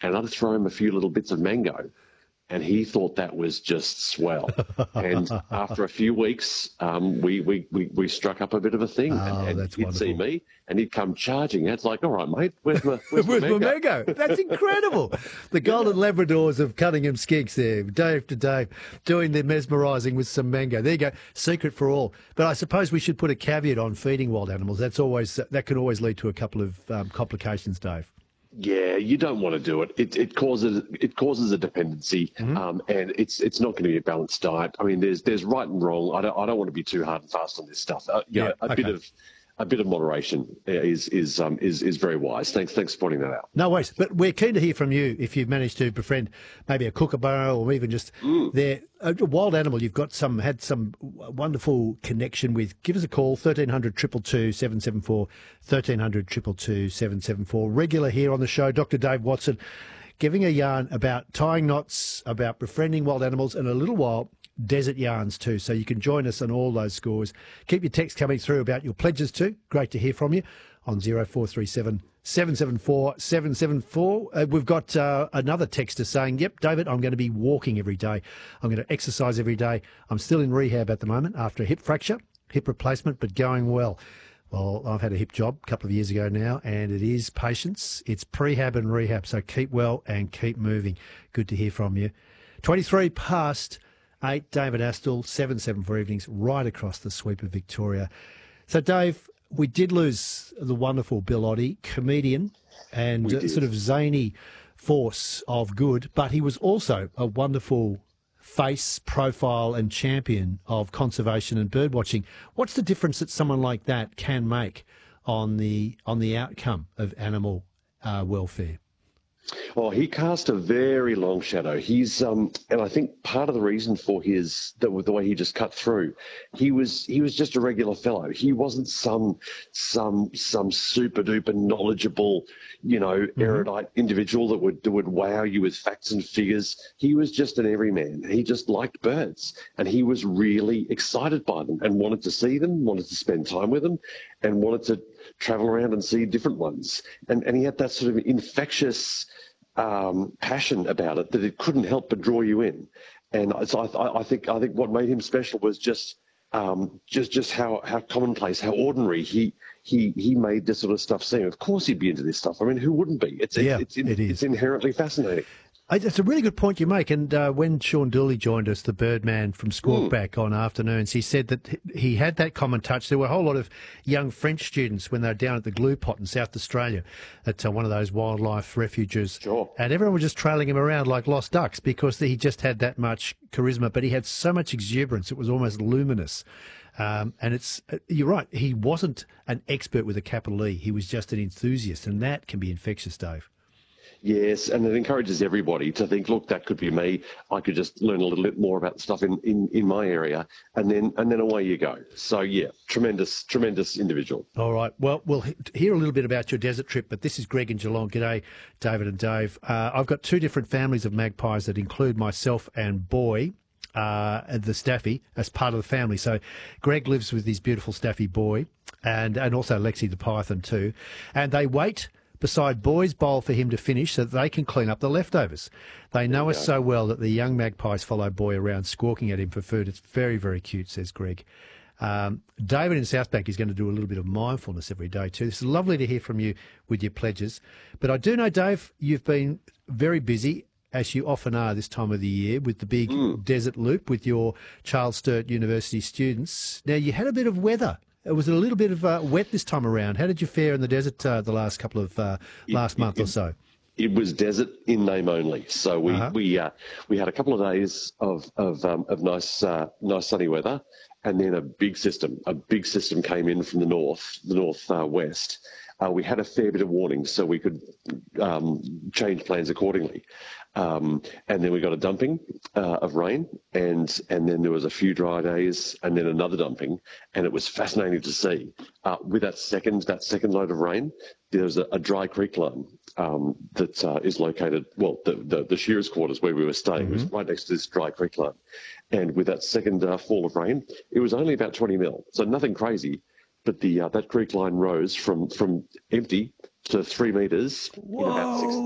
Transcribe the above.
and I'd throw him a few little bits of mango. And he thought that was just swell. And after a few weeks, we struck up a bit of a thing. Oh, and that's he'd wonderful. see me, and he'd come charging. It's like, all right, mate, where's my mango? That's incredible. The Golden Labradors of Cunningham Skinks there, day after day, doing their mesmerising with some mango. There you go, secret for all. But I suppose we should put a caveat on feeding wild animals. That can always lead to a couple of complications, Dave. Yeah, you don't want to do it. It causes a dependency, and it's not going to be a balanced diet. I mean, there's right and wrong. I don't want to be too hard and fast on this stuff. A bit of moderation is very wise. Thanks for pointing that out. No worries. But we're keen to hear from you if you've managed to befriend maybe a kookaburra or even just a wild animal you've had some wonderful connection with. Give us a call, 1300 222 774, 1300 222 774. Regular here on the show, Dr. Dave Watson, giving a yarn about tying knots, about befriending wild animals, and a little while desert yarns too, so you can join us on all those scores. Keep your text coming through about your pledges too. Great to hear from you on 0437 774 774. We've got another texter saying, yep, David, I'm going to be walking every day. I'm going to exercise every day. I'm still in rehab at the moment after a hip fracture, hip replacement, but going well. Well, I've had a hip job a couple of years ago now, and it is patience. It's prehab and rehab, so keep well and keep moving. Good to hear from you. 23 past 8, David Astle, 774 evenings, right across the sweep of Victoria. So, Dave, we did lose the wonderful Bill Oddie, comedian and sort of zany force of good, but he was also a wonderful face, profile and champion of conservation and birdwatching. What's the difference that someone like that can make on the outcome of animal welfare? Oh, he cast a very long shadow. He's and I think part of the reason for the way he just cut through, he was just a regular fellow. He wasn't some super duper knowledgeable, erudite individual that would wow you with facts and figures. He was just an everyman. He just liked birds, and he was really excited by them and wanted to see them, wanted to spend time with them, and wanted to travel around and see different ones. And he had that sort of infectious passion about it that it couldn't help but draw you in. And so I think what made him special was just how commonplace, how ordinary he made this sort of stuff seem. Of course he'd be into this stuff. I mean, who wouldn't be? It's inherently fascinating. It's a really good point you make. And when Sean Dooley joined us, the Birdman from Squawk Back on Afternoons, he said that he had that common touch. There were a whole lot of young French students when they were down at the Glue Pot in South Australia at one of those wildlife refuges. Sure. And everyone was just trailing him around like lost ducks because he just had that much charisma, but he had so much exuberance. It was almost luminous. And you're right, he wasn't an expert with a capital E. He was just an enthusiast, and that can be infectious, Dave. Yes, and it encourages everybody to think, look, that could be me. I could just learn a little bit more about stuff in my area, and then away you go. So, yeah, tremendous individual. All right. Well, we'll hear a little bit about your desert trip, but this is Greg in Geelong. G'day, David and Dave. I've got two different families of magpies that include myself and Boy, the Staffy, as part of the family. So Greg lives with his beautiful Staffy Boy and also Lexi the Python too. And they wait beside Boy's bowl for him to finish so that they can clean up the leftovers. They know us so well that the young magpies follow Boy around squawking at him for food. It's very, very cute, says Greg. David in Southbank is going to do a little bit of mindfulness every day too. It's lovely to hear from you with your pledges. But I do know, Dave, you've been very busy, as you often are this time of the year, with the big desert loop with your Charles Sturt University students. Now, you had a bit of weather. It was a little bit of wet this time around. How did you fare in the desert the last couple of last month or so? It was desert in name only. So we had a couple of days of nice sunny weather, and then a big system came in from the northwest. We had a fair bit of warning, so we could change plans accordingly. And then we got a dumping of rain, and then there was a few dry days, and then another dumping, and it was fascinating to see. With that second load of rain, there was a dry creek line that is located, well, the shearers' quarters where we were staying was right next to this dry creek line. And with that second fall of rain, it was only about 20 mil, so nothing crazy. But that creek line rose from empty to 3 metres in about 6